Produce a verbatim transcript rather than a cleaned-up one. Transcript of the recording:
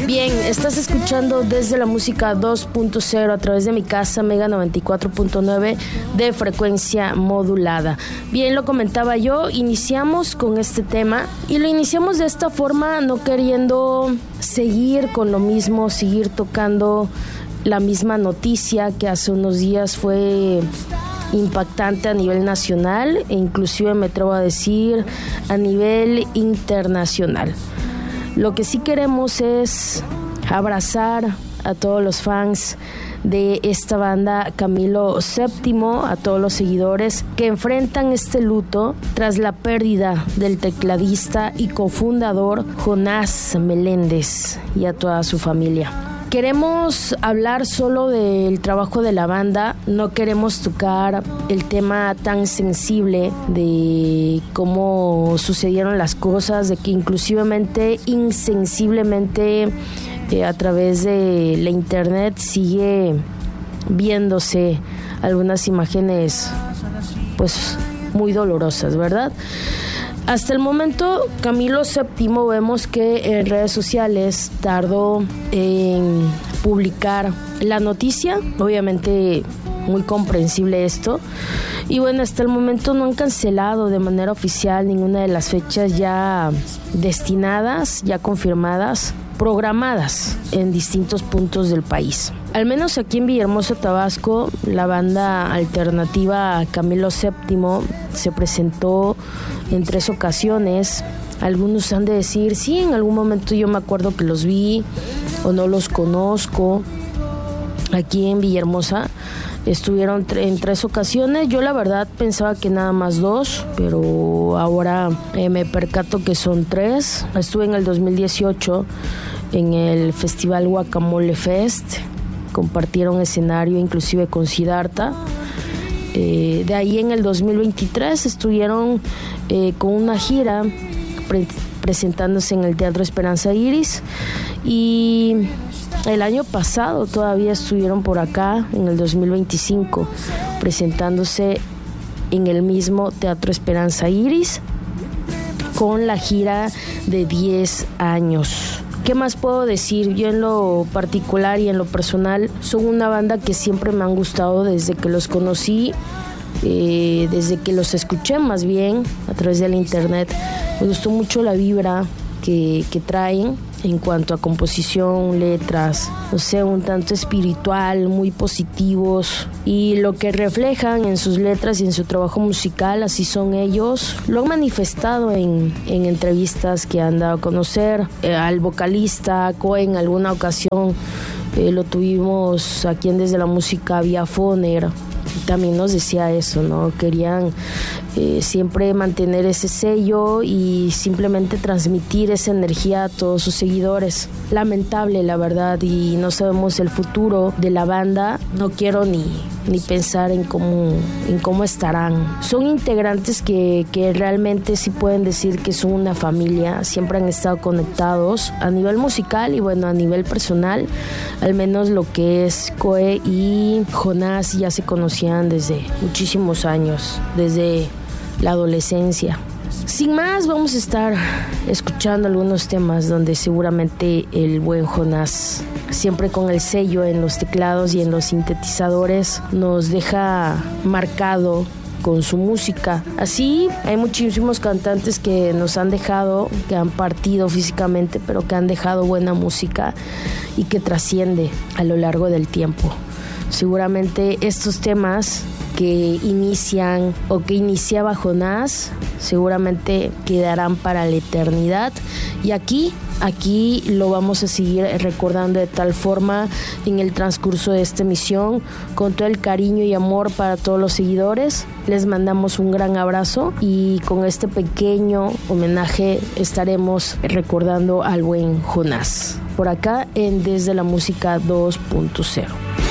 Bien, estás escuchando Desde la Música dos punto cero a través de mi casa Mega noventa y cuatro punto nueve de frecuencia modulada. Bien, lo comentaba yo, iniciamos con este tema y lo iniciamos de esta forma, no queriendo seguir con lo mismo, seguir tocando la misma noticia que hace unos días fue impactante a nivel nacional e inclusive me atrevo a decir a nivel internacional. Lo que sí queremos es abrazar a todos los fans de esta banda Camilo séptimo, a todos los seguidores que enfrentan este luto tras la pérdida del tecladista y cofundador Jonás Meléndez y a toda su familia. Queremos hablar solo del trabajo de la banda, no queremos tocar el tema tan sensible de cómo sucedieron las cosas, de que inclusivemente, insensiblemente, eh, a través de la internet sigue viéndose algunas imágenes pues muy dolorosas, ¿verdad? Hasta el momento, Camilo séptimo vemos que en redes sociales tardó en publicar la noticia, obviamente muy comprensible esto, y bueno, hasta el momento no han cancelado de manera oficial ninguna de las fechas ya destinadas, ya confirmadas, programadas en distintos puntos del país. Al menos aquí en Villahermosa, Tabasco, la banda alternativa Camilo séptimo se presentó en tres ocasiones. Algunos han de decir, sí, en algún momento yo me acuerdo que los vi o no los conozco. Aquí en Villahermosa estuvieron en tres ocasiones. Yo la verdad pensaba que nada más dos, pero ahora eh, me percato que son tres. Estuve en el dos mil dieciocho en el Festival Guacamole Fest. Compartieron escenario inclusive con Siddhartha. Eh, de ahí en el dos mil veintitrés estuvieron eh, con una gira pre- presentándose en el Teatro Esperanza Iris, y el año pasado todavía estuvieron por acá en el dos mil veinticinco presentándose en el mismo Teatro Esperanza Iris con la gira de diez años. ¿Qué más puedo decir? Yo en lo particular y en lo personal son una banda que siempre me han gustado desde que los conocí, eh, desde que los escuché más bien a través de la internet. Me gustó mucho la vibra que, que traen en cuanto a composición, letras, no sé, un tanto espiritual, muy positivos, y lo que reflejan en sus letras y en su trabajo musical, así son ellos. Lo han manifestado en, en entrevistas que han dado a conocer. Eh, al vocalista Coe en alguna ocasión eh, lo tuvimos aquí en Desde la Música vía Foner. También nos decía eso, ¿no? Querían eh, siempre mantener ese sello y simplemente transmitir esa energía a todos sus seguidores. Lamentable, la verdad, y no sabemos el futuro de la banda. No quiero ni, ni pensar en cómo, en cómo estarán. Son integrantes que, que realmente sí pueden decir que son una familia. Siempre han estado conectados a nivel musical y bueno, a nivel personal. Al menos lo que es Coe y Jonás ya se conocían desde muchísimos años, desde la adolescencia. Sin más, vamos a estar escuchando algunos temas donde seguramente el buen Jonás, siempre con el sello en los teclados y en los sintetizadores, nos deja marcado con su música. Así hay muchísimos cantantes que nos han dejado, que han partido físicamente, pero que han dejado buena música y que trasciende a lo largo del tiempo. Seguramente estos temas que inician o que iniciaba Jonás seguramente quedarán para la eternidad, y aquí Aquí lo vamos a seguir recordando de tal forma en el transcurso de esta emisión, con todo el cariño y amor para todos los seguidores. Les mandamos un gran abrazo y con este pequeño homenaje estaremos recordando al buen Jonás, por acá en Desde la Música dos punto cero.